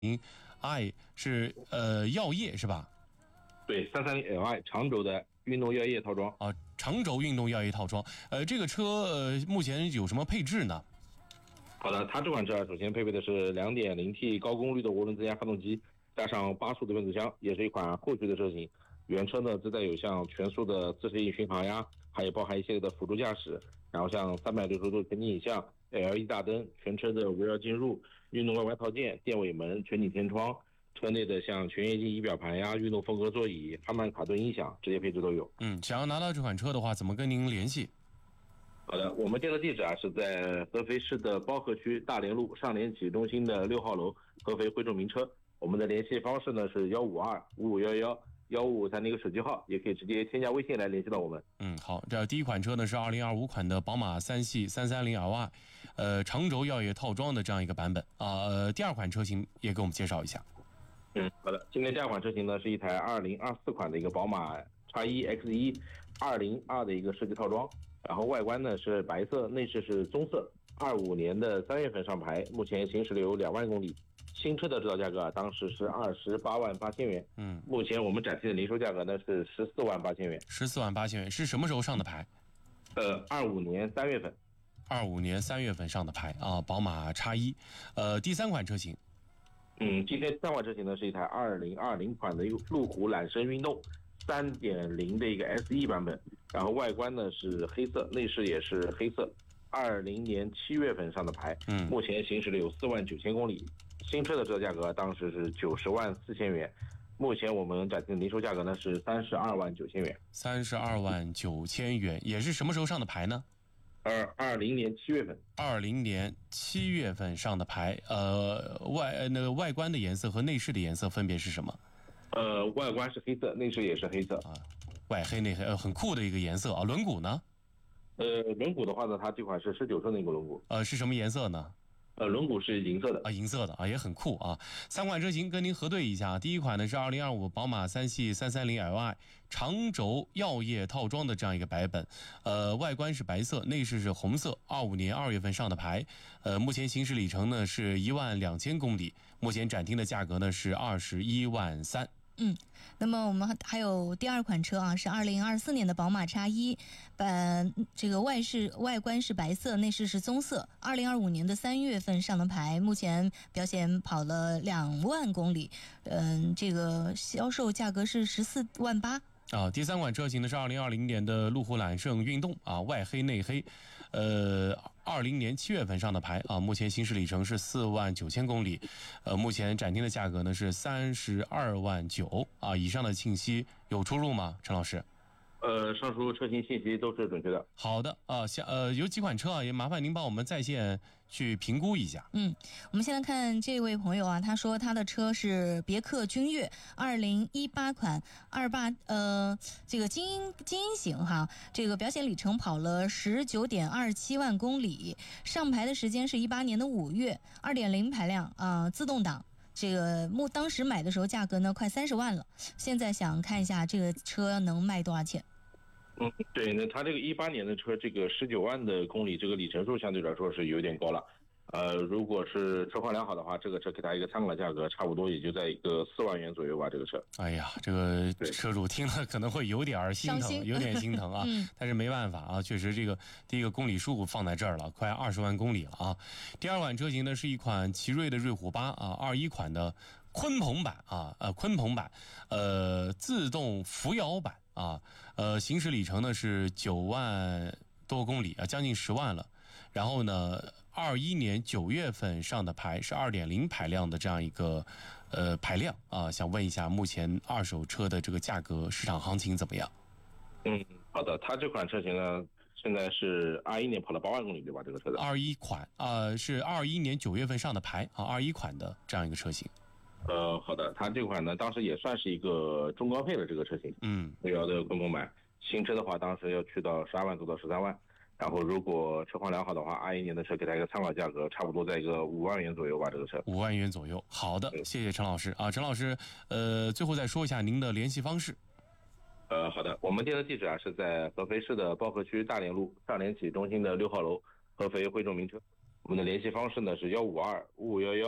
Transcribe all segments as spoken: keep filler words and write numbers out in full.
您 I 是呃药业是吧？ 对，三三零 L I 长轴的运动药业套装啊，长轴运动药业套装。呃，这个车呃目前有什么配置呢？ 好的，它这款车啊，首先配备的是 两点零 T 高功率的涡轮增压发动机，加上八速的变速箱，也是一款后驱的车型。原车呢自带有像全速的自适应巡航呀，还有包含一系列的辅助驾驶，然后像三百六十度全景影像、L E D 大灯、全车的围绕进入、运动外观套件、电尾门、全景天窗，车内的像全液晶仪表盘呀、运动风格座椅、哈曼卡顿音响，这些配置都有。 嗯，想要拿到这款车的话，怎么跟您联系？ 好的，我们店的地址啊是在合肥市的包河区大连路上联企中心的六号楼，合肥汇众名车。我们的联系方式呢是幺五二五五幺幺幺五五三的一个手机号，也可以直接添加微信来联系到我们。 嗯，好，这第一款车呢是二零二五款的宝马三系三三零 L I， 呃，长轴药业套装的这样一个版本啊。呃，第二款车型也给我们介绍一下。 嗯，好的，今天第二款车型呢是一台二零二四款的一个宝马 X 一 X 一二零二的一个设计套装。然后外观呢是白色，内饰是棕色，二五年的三月份上牌，目前行驶了有两万公里。新车的指导价格啊，当时是二十八万八千元。 嗯， 目前我们展期的零售价格呢是十四万八千元。 十四万八千元是什么时候上的牌？ 呃，二五年三月份。 二五年三月份上的牌啊，宝马 X 一。呃，第三款车型。 嗯，今天第三款车型呢是一台二零二零款的路虎揽胜运动。三点零 的一个 S E 版本，然后外观呢是黑色，内饰也是黑色，二零年七月份上的牌， 嗯， 目前行驶了有四万九千公里，新车的指导价格当时是九十万四千元，目前我们展厅的零售价格呢是三十二万九千元， 三十二万九千元，也是什么时候上的牌呢？ 二二零年七月份， 二零年七月份上的牌，呃，外那个外观的颜色和内饰的颜色分别是什么？ 呃，外观是黑色，内饰也是黑色啊，外黑内黑，呃，很酷的一个颜色啊。轮毂呢？ 呃，轮毂的话呢，它这款是十九寸的一个轮毂。 呃，是什么颜色呢？ 呃，轮毂是银色的啊，银色的啊，也很酷啊。三款车型跟您核对一下，第一款呢是二零二五宝马三系三三零 L I 长轴药业套装的这样一个版本，呃，外观是白色，内饰是红色，二五年二月份上的牌，呃，目前行驶里程呢是一万两千公里，目前展厅的价格呢是二十一万三。 嗯，那么我们还有第二款车啊，是二零二四年的宝马 X 一，版这个外饰外观是白色，内饰是棕色，二零二五年的三月份上的牌，目前表显跑了两万公里，嗯，这个销售价格是十四万八。 啊，第三款车型呢是二零二零年的路虎揽胜运动啊，外黑内黑，呃，二零年七月份上的牌啊，目前行驶里程是四万九千公里，呃，目前展厅的价格呢是三十二万九啊。以上的信息有出入吗，陈老师？ 呃，上述车型信息都是准确的。 好的啊，像呃有几款车啊，也麻烦您帮我们在线去评估一下。 嗯，我们现在看这位朋友啊，他说他的车是别克君越二零一八款二八呃这个精英精英型哈，这个表显里程跑了十九点二七万公里，上牌的时间是一八年的五月，二点零排量啊、呃，自动挡。这个目当时买的时候价格呢快三十万了，现在想看一下这个车能卖多少钱。 嗯，对，那它这个一八年的车，这个十九万的公里，这个里程数相对来说是有点高了。呃，如果是车况良好的话，这个车给它一个参考价格，差不多也就在一个四万元左右吧。这个车， 哎呀，这个车主听了可能会有点心疼，有点心疼啊。嗯、但是没办法啊，确实这个第一个公里数放在这儿了，快二十万公里了啊。第二款车型呢是一款奇瑞的瑞虎八啊，二一款的鲲鹏版啊，呃，鲲鹏版，呃，自动扶摇版啊，呃，行驶里程呢是九万多公里啊，将近十万了。然后呢，二一年九月份上的牌是二点零排量的这样一个呃排量啊，想问一下目前二手车的这个价格市场行情怎么样？ 嗯，好的，它这款车型呢，现在是二一年跑了八万公里对吧？这个车子二一款啊、呃，是二一年九月份上的牌啊，二一款的这样一个车型。 呃，好的，它这款呢，当时也算是一个中高配的这个车型， 嗯， 瑞摇的鲲鹏版，新车的话，当时要去到十二万多到十三万。然后，如果车况良好的话，二一年的车给它一个参考价格，差不多在一个五万元左右吧。这个车五万元左右。好的，谢谢陈老师啊，陈老师，呃，最后再说一下您的联系方式。 呃，好的，我们店的地址啊是在合肥市的包河区大连路上联企中心的六号楼，合肥汇众名车。我们的联系方式呢是幺五二五五幺幺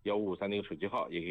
幺五五三的一个手机号，也可以